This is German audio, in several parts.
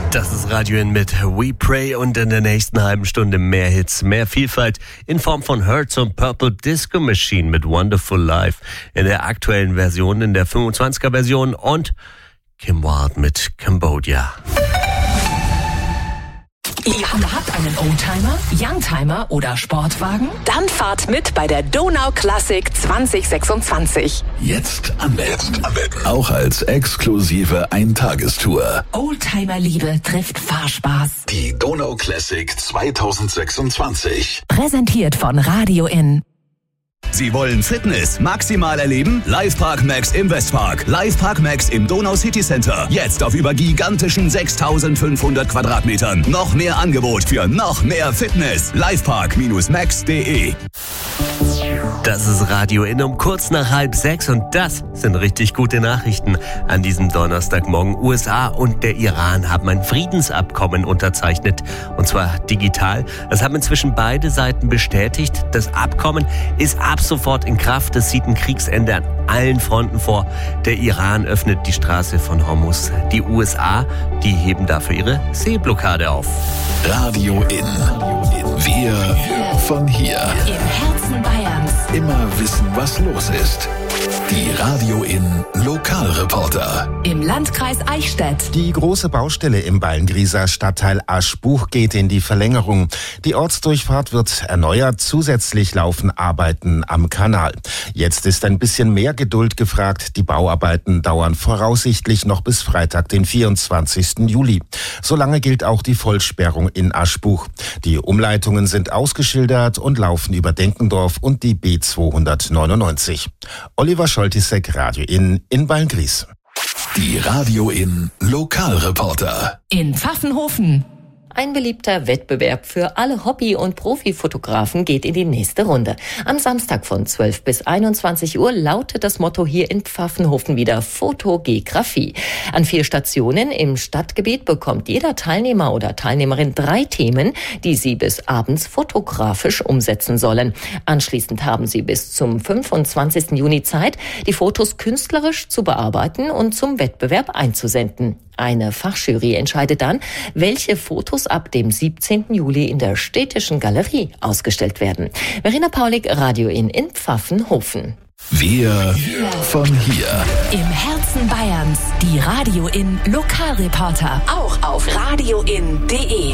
Das ist Radio In mit We Pray und in der nächsten halben Stunde mehr Hits, mehr Vielfalt in Form von Hurts und Purple Disco Machine mit Wonderful Life in der aktuellen Version, in der 25er Version und Kim Wilde mit Cambodia. Ihr habt einen Oldtimer, Youngtimer oder Sportwagen? Dann fahrt mit bei der Donau Classic 2026. Jetzt anmelden. Auch als exklusive Eintagestour. Oldtimer-Liebe trifft Fahrspaß. Die Donau Classic 2026. Präsentiert von Radio In. Sie wollen Fitness maximal erleben? Livepark Max im Westpark. Livepark Max im Donau City Center. Jetzt auf über gigantischen 6.500 Quadratmetern. Noch mehr Angebot für noch mehr Fitness. Livepark-max.de. Das ist Radio In um kurz nach 5:30 und das sind richtig gute Nachrichten. An diesem Donnerstagmorgen USA und der Iran haben ein Friedensabkommen unterzeichnet und zwar digital. Das haben inzwischen beide Seiten bestätigt. Das Abkommen ist ab sofort in Kraft. Es sieht ein Kriegsende an allen Fronten vor. Der Iran öffnet die Straße von Hormuz. Die USA, die heben dafür ihre Seeblockade auf. Radio In. Wir von hier. Im Herzen Bayerns. Immer wissen, was los ist. Die Radio In Lokalreporter. Im Landkreis Eichstätt. Die große Baustelle im Ballengrieser Stadtteil Aschbuch geht in die Verlängerung. Die Ortsdurchfahrt wird erneuert. Zusätzlich laufen Arbeiten am Kanal. Jetzt ist ein bisschen mehr Geduld gefragt. Die Bauarbeiten dauern voraussichtlich noch bis Freitag, den 24. Juli. Solange gilt auch die Vollsperrung in Aschbuch. Die Umleitungen sind ausgeschildert und laufen über Denkendorf und die B299. Oliver Scholtisek, Radio in Balngries. Die Radio In Lokalreporter. In Pfaffenhofen. Ein beliebter Wettbewerb für alle Hobby- und Profifotografen geht in die nächste Runde. Am Samstag von 12 bis 21 Uhr lautet das Motto hier in Pfaffenhofen wieder Fotogeografie. An 4 Stationen im Stadtgebiet bekommt jeder Teilnehmer oder Teilnehmerin 3 Themen, die sie bis abends fotografisch umsetzen sollen. Anschließend haben sie bis zum 25. Juni Zeit, die Fotos künstlerisch zu bearbeiten und zum Wettbewerb einzusenden. Eine Fachjury entscheidet dann, welche Fotos ab dem 17. Juli in der Städtischen Galerie ausgestellt werden. Verena Paulik, Radio In Pfaffenhofen. Wir von hier. Im Herzen Bayerns. Die Radio In Lokalreporter. Auch auf radioin.de.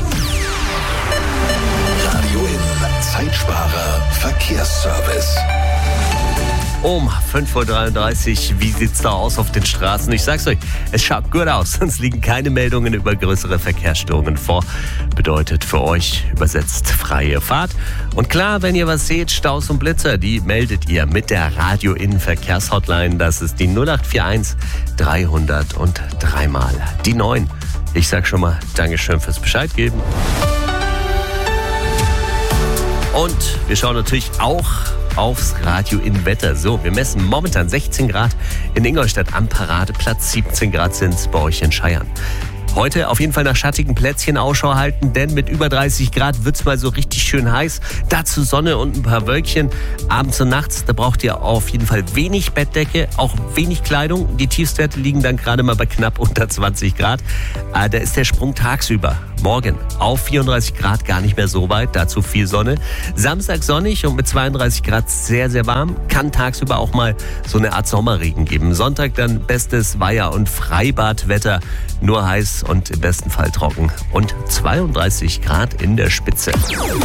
Radio In Zeitsparer Verkehrsservice. Um 5:33 Uhr, wie sieht's da aus auf den Straßen? Ich sag's euch, es schaut gut aus, sonst liegen keine Meldungen über größere Verkehrsstörungen vor. Bedeutet für euch übersetzt freie Fahrt. Und klar, wenn ihr was seht, Staus und Blitzer, die meldet ihr mit der Radio In Verkehrshotline. Das ist die 0841 300 und 3 mal die 9. Ich sag schon mal Dankeschön fürs Bescheid geben. Und wir schauen natürlich auch aufs Radio In Wetter. So, wir messen momentan 16 Grad in Ingolstadt am Paradeplatz, 17 Grad sind es bei euch in Scheiern. Heute auf jeden Fall nach schattigen Plätzchen Ausschau halten, denn mit über 30 Grad wird's mal so richtig schön heiß. Dazu Sonne und ein paar Wölkchen. Abends und nachts, da braucht ihr auf jeden Fall wenig Bettdecke, auch wenig Kleidung. Die Tiefstwerte liegen dann gerade mal bei knapp unter 20 Grad. Da ist der Sprung tagsüber. Morgen auf 34 Grad gar nicht mehr so weit, dazu viel Sonne. Samstag sonnig und mit 32 Grad sehr, sehr warm. Kann tagsüber auch mal so eine Art Sommerregen geben. Sonntag dann bestes Weiher- und Freibadwetter. Nur heiß und im besten Fall trocken. Und 32 Grad in der Spitze.